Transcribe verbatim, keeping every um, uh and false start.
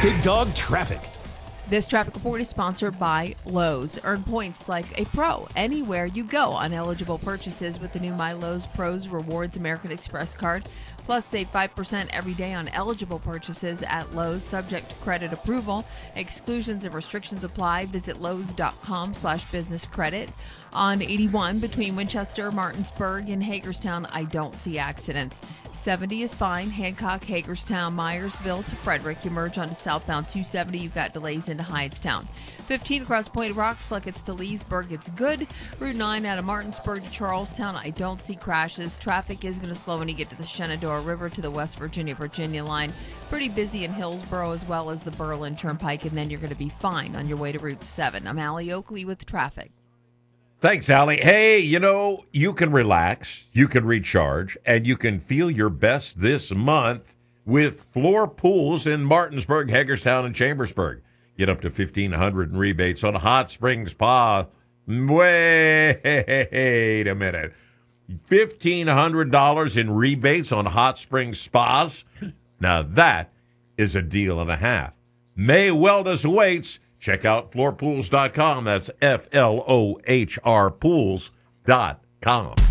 Big Dog Traffic. This traffic report is sponsored by Lowe's. Earn points like a pro anywhere you go on eligible purchases with the new My Lowe's Pros Rewards American Express card. Plus, save five percent every day on eligible purchases at Lowe's, subject to credit approval. Exclusions and restrictions apply. Visit lowes.com slash business credit. On eighty-one between Winchester, Martinsburg, and Hagerstown, I don't see accidents. seventy is fine. Hancock, Hagerstown, Myersville to Frederick. You merge onto southbound two seventy. You've got delays into Hyattstown. fifteen across Point Rocks, like it's to Leesburg. It's good. Route nine out of Martinsburg to Charlestown. I don't see crashes. Traffic is going to slow when you get to the Shenandoah River to the West Virginia-Virginia line. Pretty busy in Hillsborough as well as the Berlin Turnpike, and then you're going to be fine on your way to Route seven. I'm Allie Oakley with traffic. Thanks, Allie. Hey, you know, you can relax, you can recharge, and you can feel your best this month with Floor Pools in Martinsburg, Hagerstown, and Chambersburg. Get up to fifteen hundred dollars in rebates on Hot Springs Spa. Wait a minute. fifteen hundred dollars in rebates on Hot Springs Spas? Now that is a deal and a half. May Wellness awaits. Check out floor pools dot com. That's F L O H R pools dot com.